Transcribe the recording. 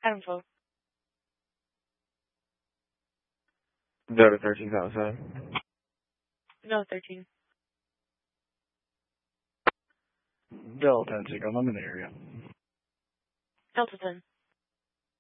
Adam 12. Delta 13 outside. No, 13. Delta 10 Signal, I'm in the area. Delta 10.